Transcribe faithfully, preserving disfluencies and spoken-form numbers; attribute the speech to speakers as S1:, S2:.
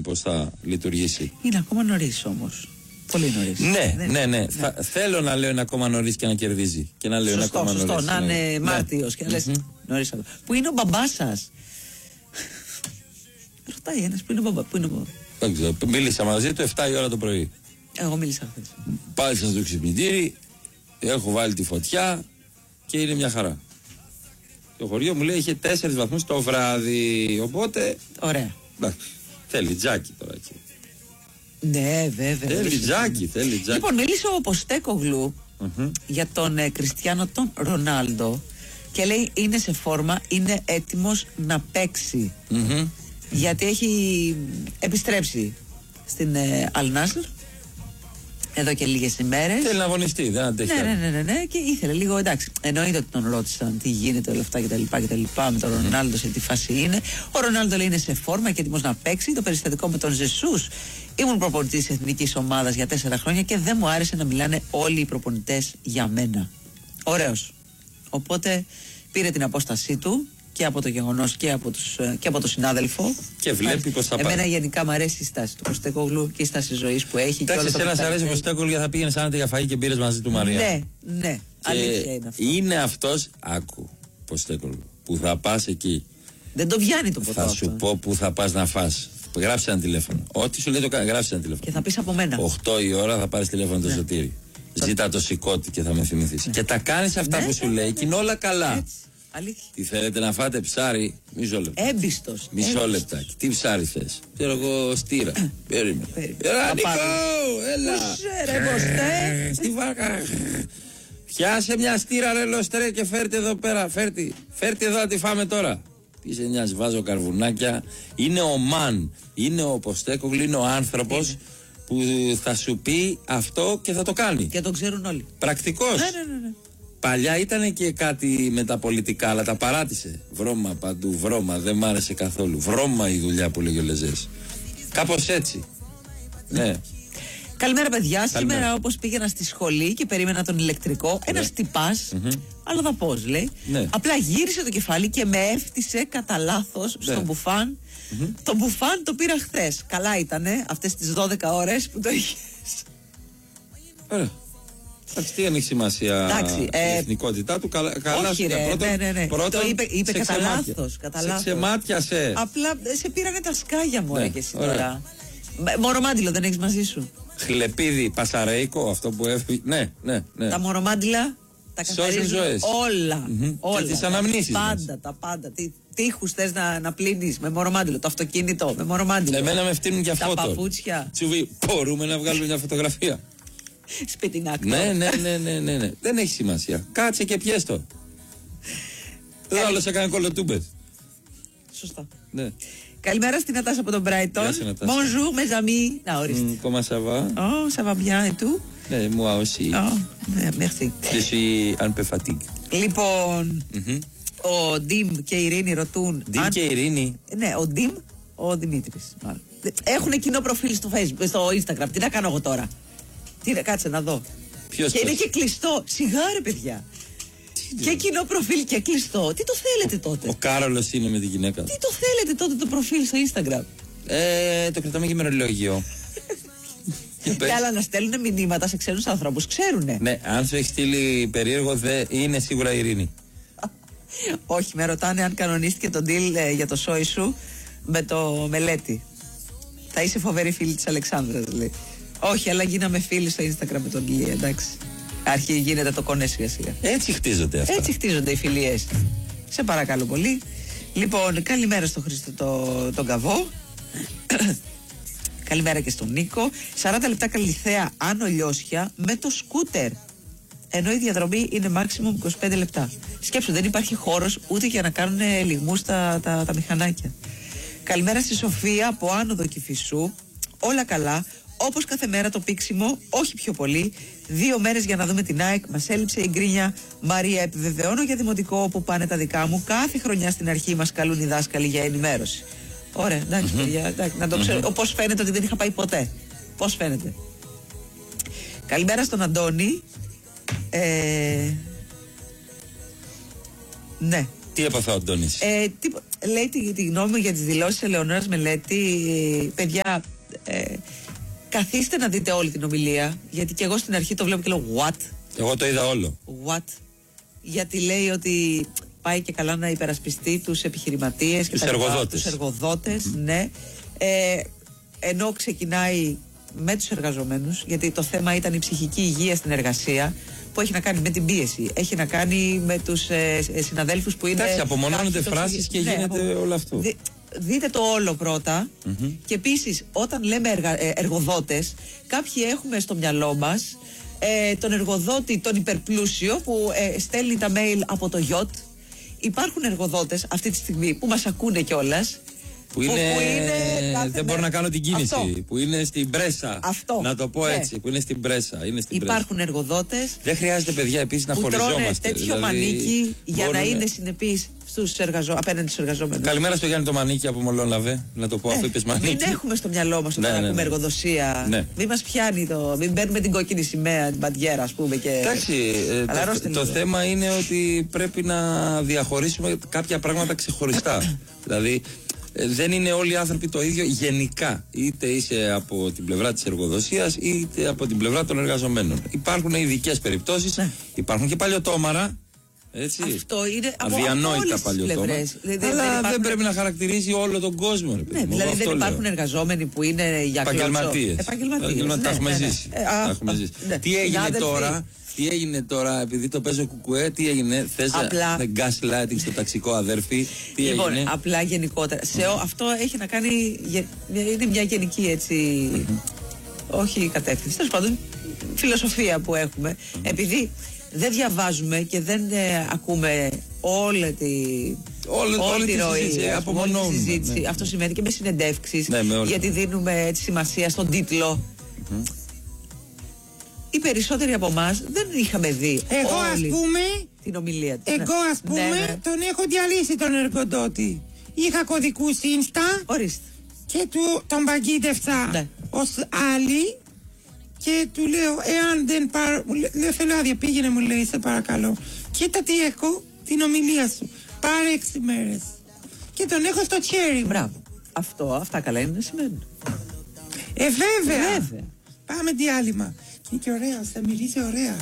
S1: πώς θα λειτουργήσει.
S2: Είναι ακόμα νωρίς όμως. Πολύ νωρίς.
S1: Ναι, ναι, ναι. ναι. Θα, θέλω να λέω είναι ακόμα νωρίς και να κερδίζει. Και να λέω
S2: σωστό,
S1: είναι ακόμα
S2: σωστό,
S1: νωρίς.
S2: να είναι
S1: ναι.
S2: Μάρτιος και να λες νωρίς. Πού είναι ο μπαμπάς σας? Ρωτάει ένας, πού είναι ο μπαμπάς? Πού είναι ο μπαμπάς?
S1: Δεν ξέρω. Μίλησα μαζί του εφτά η ώρα το πρωί.
S2: Εγώ μίλησα χθες.
S1: Πάλι στο ξυπνητήρι, έχω βάλει τη φωτιά και είναι μια χαρά. Το χωριό μου λέει είχε τέσσερις βαθμούς το βράδυ. Οπότε.
S2: Ωραία.
S1: Εντάξει. Θέλει τζάκι τώρα εκεί.
S2: Ναι, βέβαια.
S1: Θέλει τζάκι, θέλει τζάκι.
S2: Λοιπόν, μίλησε ο Ποστέκογλου mm-hmm. για τον ε, Κριστιάνο τον Ρονάλντο και λέει είναι σε φόρμα, είναι έτοιμος να παίξει. Mm-hmm. Γιατί έχει επιστρέψει στην ε, Αλ Νάσρ εδώ και λίγες ημέρες.
S1: Θέλει να αγωνιστεί, δεν αντέχει.
S2: Ναι, ναι, ναι, ναι, ναι, και ήθελε λίγο, εντάξει. Εννοείται ότι τον ρώτησαν τι γίνεται, όλα αυτά κτλ. Με τον Ρονάλντο, σε τι φάση είναι. Ο Ρονάλντο λέει είναι σε φόρμα και έτοιμος να παίξει. Το περιστατικό με τον Ζεσούς. Ήμουν προπονητής της εθνικής ομάδας για τέσσερα χρόνια και δεν μου άρεσε να μιλάνε όλοι οι προπονητές για μένα. Ωραίος. Οπότε πήρε την απόστασή του και από το γεγονός και από, τους, και από τον συνάδελφο.
S1: Και βλέπει πως θα πάει.
S2: Εμένα γενικά μου αρέσει η στάση του Ποστέκογλου και η στάση ζωής που έχει.
S1: Εντάξει, εσένα σε αρέσει ο Ποστέκογλου γιατί θα πήγαινε άνετα για φαΐ και μπήρες μαζί του Μαρία.
S2: Ναι, ναι. Αλήθεια είναι αυτό.
S1: Είναι αυτός, άκου Ποστέκογλου, που θα πας εκεί.
S2: Δεν το πιάνει το ποτό.
S1: Θα
S2: αυτό.
S1: σου πω που θα πας να φας. Γράψε ένα τηλέφωνο. Ό,τι σου λέει το κάνει, γράψε ένα τηλέφωνο.
S2: Και θα πεις από μένα.
S1: οκτώ η ώρα θα πάρεις τηλέφωνο το
S2: ναι.
S1: Σωτήρι. Ζήτα το σηκώτη και θα με θυμηθείς. Ναι. Και τα κάνεις αυτά ναι, που σου ναι, λέει ναι, και είναι όλα καλά.
S2: Έτσι. Αλήθεια.
S1: Τι θέλετε να φάτε ψάρι, μισό λεπτό.
S2: Έμπιστος.
S1: Μισό λεπτάκι. Τι ψάρι θες? Ξέρω εγώ στήρα. Περίμενε. Έλα Νικό, έλα. Στη βάρκα. Πιάσε μια στήρα ρε λοστρέ και φέρτε εδώ πέρα. Φέρτε, φέρτε εδώ να τη φάμε τώρα. Τι σε νοιάζει, βάζω καρβουνάκια. Είναι ο μαν. Είναι ο Ποστέκογλου, είναι ο άνθρωπος είναι. που θα σου πει αυτό και θα το κάνει.
S2: Και το ξέρουν όλοι.
S1: Πρακτικός.
S2: Ναι, ναι, ναι, ναι.
S1: Παλιά ήταν και κάτι με τα πολιτικά, αλλά τα παράτησε. Βρώμα παντού, βρώμα, δεν μ' άρεσε καθόλου. Βρώμα η δουλειά που λέγει ο Λεζές. Κάπως έτσι. Ναι.
S2: Καλημέρα, παιδιά.
S1: Καλημέρα.
S2: Σήμερα, όπως πήγαινα στη σχολή και περίμενα τον ηλεκτρικό, ναι. ένας τυπάς, mm-hmm. αλλά θα πώς λέει. Ναι. Απλά γύρισε το κεφάλι και με έφτισε κατά λάθος ναι. στον μπουφάν. Mm-hmm. Το μπουφάν το πήρα χθες. Καλά ήτανε αυτές τις δώδεκα ώρες που το είχες.
S1: Ωραία. Εντάξει, τι έχει σημασία εντάξει, η ε, εθνικότητά του, καλά, καλά
S2: όχι, ρε,
S1: πρώτον,
S2: ναι, ναι, ναι.
S1: πρώτον,
S2: το είπε, είπε κατά λάθος.
S1: Σε ξεμάτιασε.
S2: Απλά σε πήρανε τα σκάγια μου, ναι, και εσύ τώρα. Μορομάντιλο δεν έχεις μαζί σου?
S1: Χλεπίδι, πασαρέικο, αυτό που έφυγε. Ναι, ναι, ναι.
S2: Τα μορομάντιλα τα καθαρίζουν
S1: ζωές.
S2: Όλα.
S1: Mm-hmm.
S2: όλα.
S1: Και τις αναμνήσεις.
S2: Πάντα,
S1: μας.
S2: τα πάντα. Τι, τείχους θες να, να πλύνεις με μορομάντιλο? Το αυτοκίνητο με μορομάντιλο.
S1: Εμένα με φτύνουν και αυτό.
S2: Τα παπούτσια.
S1: Τσουβί, μπορούμε να βγάλουμε μια φωτογραφία?
S2: Σπιτινάκο.
S1: Ναι, ναι, ναι, ναι, ναι, ναι. Δεν έχει σημασία. Κάτσε και πιέστο. Δεν άλλο έκανε κολοτούμπες.
S2: Σωστά.
S1: Ναι.
S2: Καλημέρα στην Νατάσα από τον Brighton. Bonjour mes amis. Να ορίστε.
S1: Comment ça va?
S2: Oh, ça va bien et tout?
S1: Ναι, moi aussi.
S2: Oh, merci.
S1: Je suis un peu fatigué.
S2: Λοιπόν, mm-hmm. ο Ντίμ και η Ειρήνη ρωτούν.
S1: Ντίμ αν... και η Ειρήνη.
S2: Ναι, ο Ντίμ, ο Δημήτρης. Έχουν κοινό προφίλ στο Facebook, στο Instagram. Τι να κάνω εγώ τώρα? Τι να κάτσε να δω.
S1: Ποιος
S2: και είναι και κλειστό. Σιγάρε, παιδιά. Τι και κοινό προφίλ και κλειστό. Τι το θέλετε τότε?
S1: Ο Κάρολος είναι με τη γυναίκα.
S2: Τι το θέλετε τότε το προφίλ στο Instagram?
S1: Ε, το κρατάμε και ημερολόγιο.
S2: Και άλλα να στέλνουν μηνύματα σε ξένους ανθρώπους. Ξέρουνε.
S1: Ναι, αν σου έχει στείλει περίεργο, δε είναι σίγουρα η Ειρήνη.
S2: Όχι, με ρωτάνε αν κανονίστηκε το deal ε, για το σόι σου με το Μελέτη. Θα είσαι φοβερή φίλη της Αλεξάνδρας, λέει. Όχι, αλλά γίναμε φίλοι στο Instagram με τον Ηλία, εντάξει. Αρχή γίνεται το κονέ σιγά σιγά.
S1: Έτσι χτίζονται αυτά.
S2: Έτσι χτίζονται οι φιλίες. Σε παρακαλώ πολύ. Λοιπόν, καλημέρα στον Χρήστο το, τον Καβό. Καλημέρα και στον Νίκο. σαράντα λεπτά Καλυθέα Άνω Λιώσια με το σκούτερ. Ενώ η διαδρομή είναι maximum είκοσι πέντε λεπτά. Σκέψου, δεν υπάρχει χώρος ούτε για να κάνουν λιγμούς τα, τα, τα μηχανάκια. Καλημέρα στη Σοφία από Άνοδο Κηφισού. Όλα καλά. Όπως κάθε μέρα το πήξιμο, όχι πιο πολύ. Δύο μέρες για να δούμε την ΑΕΚ. Μας έλειψε η γκρίνια. Μαρία, επιβεβαιώνω για δημοτικό όπου πάνε τα δικά μου. Κάθε χρονιά στην αρχή μας καλούν οι δάσκαλοι για ενημέρωση. Ωραία, εντάξει, mm-hmm. παιδιά, εντάξει, να το ξέρω. Mm-hmm. Πώς φαίνεται ότι δεν είχα πάει ποτέ? Πώς φαίνεται? Καλημέρα στον Αντώνη. Ε... Ναι.
S1: Τι έπαθα ο Αντώνης?
S2: Ε, τι... λέει τη, τη γνώμη μου για τις δηλώσεις της Ελεονόρας Μελέτη. Παιδιά, ε, καθίστε να δείτε όλη την ομιλία, γιατί και εγώ στην αρχή το βλέπω και λέω what.
S1: Εγώ το είδα όλο.
S2: What. Γιατί λέει ότι πάει και καλά να υπερασπιστεί τους επιχειρηματίες και
S1: τους εργοδότες.
S2: Τους εργοδότες, mm-hmm. ναι. Ε, ενώ ξεκινάει με τους εργαζομένους, γιατί το θέμα ήταν η ψυχική υγεία στην εργασία, που έχει να κάνει με την πίεση, έχει να κάνει με τους ε, συναδέλφους που είναι...
S1: Εντάξει, απομονώνονται φράσεις και ναι, γίνεται απο... όλο αυτό.
S2: Δη, δείτε το όλο πρώτα
S1: mm-hmm.
S2: και επίσης όταν λέμε εργα, ε, εργοδότες, κάποιοι έχουμε στο μυαλό μας ε, τον εργοδότη, τον υπερπλούσιο που ε, στέλνει τα mail από το γιότ. Υπάρχουν εργοδότες αυτή τη στιγμή που μας ακούνε κιόλας.
S1: Που είναι,
S2: που είναι
S1: δεν μπορώ να κάνω την κίνηση. Αυτό. Που είναι στην πρέσα.
S2: Αυτό.
S1: Να το πω
S2: ναι.
S1: έτσι. Που είναι στην πρέσα. Είναι στην
S2: Υπάρχουν
S1: πρέσα.
S2: εργοδότες.
S1: Δεν χρειάζεται, παιδιά, επίσης να χωριζόμαστε.
S2: Που τρώνε τέτοιο δηλαδή, μανίκι για μπορούμε... να είναι συνεπείς στους εργαζο... απέναντι στους εργαζόμενους.
S1: Καλημέρα στο Γιάννη το Μανίκι από Μολόνλαβε. Να το πω
S2: ε,
S1: αφού είπες Μανίκι.
S2: Δεν έχουμε στο μυαλό μας όταν
S1: ναι, ναι,
S2: ακούμε
S1: ναι.
S2: εργοδοσία.
S1: Ναι.
S2: Μην μας πιάνει το. Μην παίρνουμε την κόκκινη σημαία, την παντιέρα, ας πούμε. Και...
S1: Εντάξει. Ε, το, το θέμα είναι ότι πρέπει να διαχωρίσουμε κάποια πράγματα ξεχωριστά. Δηλαδή. Δεν είναι όλοι οι άνθρωποι το ίδιο γενικά. Είτε είσαι από την πλευρά της εργοδοσίας είτε από την πλευρά των εργαζομένων. Υπάρχουν ειδικές περιπτώσεις, ναι. υπάρχουν και παλιωτόμαρα. Έτσι.
S2: Αυτό είναι από
S1: αδιανόητα παλιωτόμαρα.
S2: Αλλά
S1: δεν, δεν, υπάρχουν... δεν πρέπει να χαρακτηρίζει όλο τον κόσμο. Ρε,
S2: ναι, δηλαδή δεν υπάρχουν λέω. εργαζόμενοι που είναι για
S1: επαγγελματίες.
S2: Επαγγελματίες.
S1: Ναι,
S2: ναι,
S1: τα έχουμε
S2: ναι, ναι.
S1: ζήσει.
S2: Ε, α,
S1: έχουμε
S2: α,
S1: ζήσει.
S2: Ναι.
S1: Τι έγινε τώρα. Τι έγινε τώρα, επειδή το παίζω κουκουέ, τι έγινε, θες
S2: απλά...
S1: να gaslighting στο ταξικό αδέρφη, τι
S2: λοιπόν,
S1: έγινε.
S2: Απλά γενικότερα. Mm. Σε, αυτό έχει να κάνει, είναι μια γενική έτσι, mm-hmm. όχι κατεύθυνση, τέλος πάντων, φιλοσοφία που έχουμε. Mm-hmm. Επειδή δεν διαβάζουμε και δεν ε, ακούμε όλη τη...
S1: Όλη, όλη, όλη τη ροή,
S2: απομονώνουμε. Ναι, ναι. Αυτό σημαίνει και με συνεντεύξεις,
S1: ναι, με
S2: γιατί δίνουμε έτσι, σημασία στον τίτλο. Mm-hmm. Οι περισσότεροι από εμάς δεν είχαμε δει
S3: εγώ
S2: όλη
S3: ας πούμε,
S2: την ομιλία του.
S3: Εγώ ας πούμε ναι, ναι. τον έχω διαλύσει τον εργοδότη. Είχα κωδικούς Insta.
S2: Ορίστε.
S3: Και του, τον παγίδευσα ναι. ως άλλη και του λέω εάν δεν πάρω, λέω θέλω άδεια, πήγαινε μου λέει σε παρακαλώ. Κοίτα τι έχω, την ομιλία σου. Πάρε έξι μέρες. Και τον έχω στο τσέρι.
S2: Μπράβο. Αυτό, αυτά καλά είναι να σημαίνουν.
S3: Ε βέβαια.
S2: βέβαια.
S3: Πάμε διάλειμμα. Είναι και ωραίος, θα μυρίζει ωραία.